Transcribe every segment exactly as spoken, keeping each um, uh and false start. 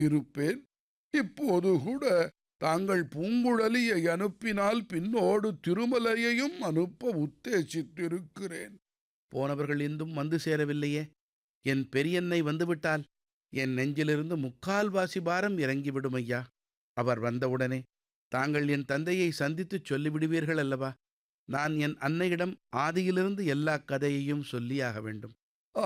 இருப்பேன். இப்போது கூட தாங்கள் பூங்குழலியை அனுப்பினால் பின்னோடு திருமலையையும் அனுப்ப உத்தேசித்திருக்கிறேன். போனவர்கள் இன்னும் வந்து சேரவில்லையே. என் பெரியன்னை வந்துவிட்டால் என் நெஞ்சிலிருந்து முக்கால்வாசி பாரம் இறங்கிவிடும் ஐயா. அவர் வந்தவுடனே தாங்கள் என் தந்தையை சந்தித்துச் சொல்லிவிடுவீர்கள் அல்லவா? நான் என் அன்னையிடம் ஆதியிலிருந்து எல்லா கதையையும் சொல்லியாக வேண்டும். ஆ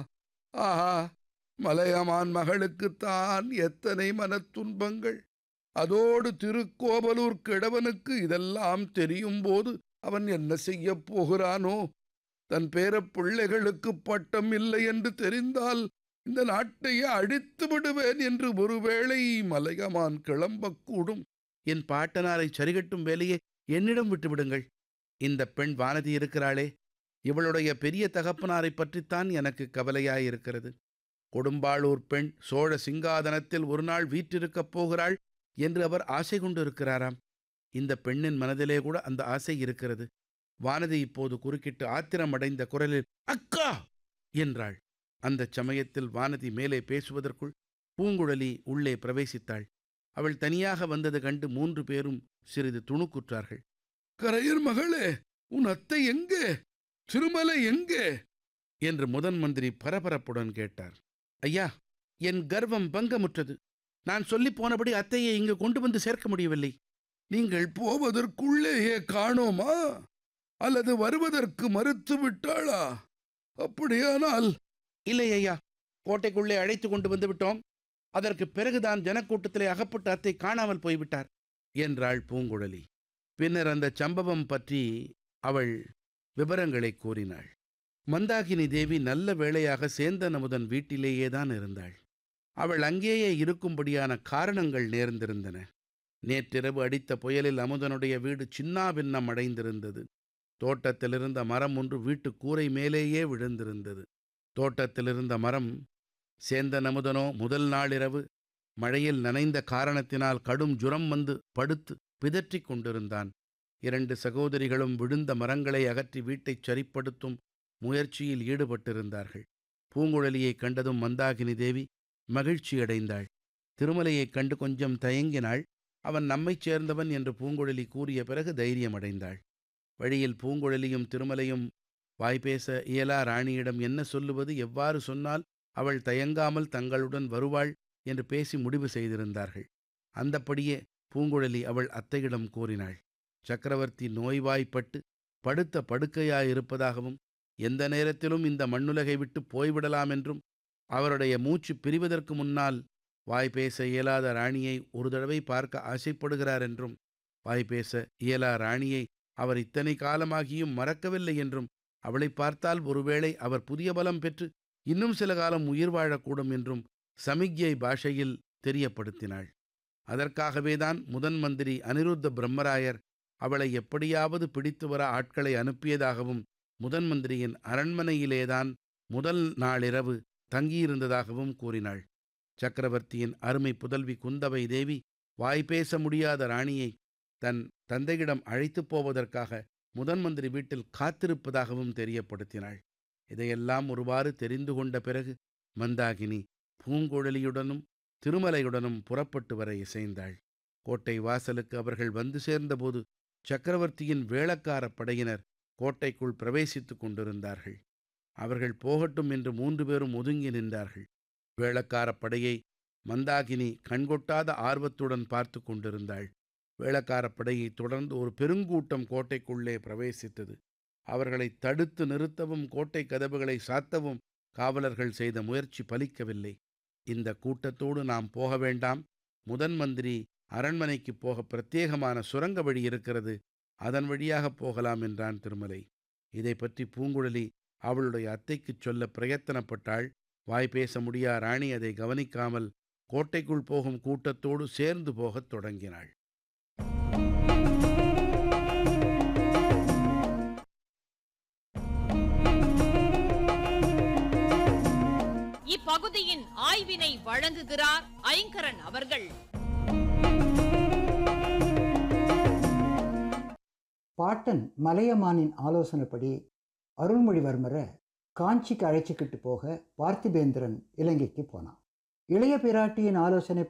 ஆஹா, மலையமான் மகளுக்குத்தான் எத்தனை மனத்துன்பங்கள்! அதோடு திருக்கோவலூர் கிழவனுக்கு இதெல்லாம் தெரியும் போது அவன் என்ன செய்யப் போகிறானோ? தன் பேரப் பிள்ளைகளுக்கு பட்டம் இல்லை என்று தெரிந்தால் இந்த நாட்டையே அழித்து விடுவேன் என்று ஒருவேளை மலையமான் கிளம்பக்கூடும். என் பாட்டனாரை சரிகட்டும் வேலையை என்னிடம் விட்டுவிடுங்கள். இந்த பெண் வானதி இருக்கிறாளே, இவளுடைய பெரிய தகப்பனாரை பற்றித்தான் எனக்கு கவலையாயிருக்கிறது. கொடும்பாளூர் பெண் சோழ சிங்காதனத்தில் ஒரு நாள் வீற்றிருக்கப் போகிறாள் என்று அவர் ஆசை கொண்டிருக்கிறாராம். இந்த பெண்ணின் மனதிலே கூட அந்த ஆசை இருக்கிறது. வானதி இப்போது குறுக்கிட்டு ஆத்திரமடைந்த குரலில் அக்கா என்றாள். அந்த சமயத்தில் வானதி மேலே பேசுவதற்குள் பூங்குழலி உள்ளே பிரவேசித்தாள். அவள் தனியாக வந்தது கண்டு மூன்று பேரும் சிறிது துணுக்குற்றார்கள். கரையர் மகளே, உன் அத்தை எங்கே? திருமலை எங்கே? என்று முதன் மந்திரி பரபரப்புடன் கேட்டார். ஐயா, என் கர்வம் பங்கமுற்றது. நான் சொல்லி போனபடி அத்தையை இங்கு கொண்டு வந்து சேர்க்க முடியவில்லை. நீங்கள் போவதற்குள்ளேயே காணோமா? அல்லது வருவதற்கு மறுத்து விட்டாளா? அப்படியானால்... இல்லை ஐயா, கோட்டைக்குள்ளே அழைத்து கொண்டு வந்து விட்டோம். அதற்கு பிறகுதான் ஜனக்கூட்டத்திலே அகப்பட்ட அத்தை காணாமல் போய்விட்டார் என்றாள் பூங்குழலி. பின்னர் அந்த சம்பவம் பற்றி அவள் விவரங்களை கூறினாள். மந்தாகினி தேவி நல்ல வேளையாக சேந்தன் அமுதன் வீட்டிலேயேதான் இருந்தாள். அவள் அங்கேயே இருக்கும்படியான காரணங்கள் நேர்ந்திருந்தன. நேற்றிரவு அடித்த புயலில் அமுதனுடைய வீடு சின்னாபின்னம் அடைந்திருந்தது. தோட்டத்திலிருந்த மரம் ஒன்று வீட்டு கூரை மேலேயே விழுந்திருந்தது. தோட்டத்திலிருந்த மரம் சேந்தன் அமுதனோ முதல் நாளிரவு மழையில் நனைந்த காரணத்தினால் கடும் ஜுரம் வந்து படுத்து பிதற்றிக் கொண்டிருந்தான். இரண்டு சகோதரிகளும் விழுந்த மரங்களை அகற்றி வீட்டைச் சரிப்படுத்தும் முயற்சியில் ஈடுபட்டிருந்தார்கள். பூங்குழலியைக் கண்டதும் மந்தாகினி தேவி மகிழ்ச்சியடைந்தாள். திருமலையைக் கண்டு கொஞ்சம் தயங்கினாள். அவன் நம்மைச் சேர்ந்தவன் என்று பூங்குழலி கூறிய பிறகு தைரியமடைந்தாள். வழியில் பூங்குழலியும் திருமலையும் வாய்பேச இயலா ராணியிடம் என்ன சொல்லுவது, எவ்வாறு சொன்னால் அவள் தயங்காமல் தங்களுடன் வருவாள் என்று பேசி முடிவு செய்திருந்தார்கள். அந்தப்படியே பூங்குழலி அவள் அத்தையிடம் கூறினாள். சக்கரவர்த்தி நோய்வாய்ப்பட்டு படுத்த படுக்கையாயிருப்பதாகவும் எந்த நேரத்திலும் இந்த மண்ணுலகை விட்டு போய்விடலாம் என்றும் அவருடைய மூச்சு பிரிவதற்கு முன்னால் வாய்பேச இயலாத ராணியை ஒரு தடவை பார்க்க ஆசைப்படுகிறார் என்றும் வாய்பேச இயலா ராணியை அவர் இத்தனை காலமாகியும் மறக்கவில்லை என்றும் அவளை பார்த்தால் ஒருவேளை அவர் புதிய பலம் பெற்று இன்னும் சில காலம் உயிர் வாழக்கூடும் என்றும் சமிக்ஞை பாஷையில் தெரியப்படுத்தினாள். அதற்காகவேதான் முதன் மந்திரி அனிருத்த பிரம்மராயர் அவளை எப்படியாவது பிடித்து வர ஆட்களை அனுப்பியதாகவும் முதன் மந்திரியின் அரண்மனையிலேதான் முதல் நாளிரவு தங்கியிருந்ததாகவும் கூறினாள். சக்கரவர்த்தியின் அருமை புதல்வி குந்தவை தேவி வாய்பேச முடியாத ராணியை தன் தந்தையிடம் அழைத்துப் போவதற்காக முதன் மந்திரி வீட்டில் காத்திருப்பதாகவும் தெரியப்படுத்தினாள். இதையெல்லாம் ஒருவாறு தெரிந்து கொண்ட பிறகு மந்தாகினி பூங்குழலியுடனும் திருமலையுடனும் புறப்பட்டு வர இசைந்தாள். கோட்டை வாசலுக்கு அவர்கள் வந்து சேர்ந்தபோது சக்கரவர்த்தியின் வேளக்கார படையினர் கோட்டைக்குள் பிரவேசித்துக் கொண்டிருந்தார்கள். அவர்கள் போகட்டும் என்று மூன்று பேரும் ஒதுங்கி நின்றார்கள். வேளக்கார படையை மந்தாகினி கண்கொட்டாத ஆர்வத்துடன் பார்த்து கொண்டிருந்தாள். வேளக்கார படையை தொடர்ந்து ஒரு பெருங்கூட்டம் கோட்டைக்குள்ளே பிரவேசித்தது. அவர்களை தடுத்து நிறுத்தவும் கோட்டை கதவுகளை சாத்தவும் காவலர்கள் செய்த முயற்சி பலிக்கவில்லை. இந்த கூட்டத்தோடு நாம் போக வேண்டாம். முதன் மந்திரி அரண்மனைக்கு போக பிரத்யேகமான சுரங்க வழி இருக்கிறது, அதன் வழியாக போகலாம் என்றான் திருமலை. இதை பற்றி பூங்குழலி அவளுடைய அத்தைக்குச் சொல்ல பிரயத்தனப்பட்டாள். வாய்பேச முடியா ராணி அதை கவனிக்காமல் கோட்டைக்குள் போகும் கூட்டத்தோடு சேர்ந்து போகத் தொடங்கினாள். இப்பகுதியின் ஆய்வினை வழங்குகிறார் ஐங்கரன் அவர்கள். பாட்டன் மலையமானின் ஆலோசனைப்படி அருள்மொழிவர்மரை காஞ்சிக்கு அழைச்சிக்கிட்டு போக பார்த்திபேந்திரன் இலங்கைக்கு போனான். இளைய பிராட்டியின் ஆலோசனை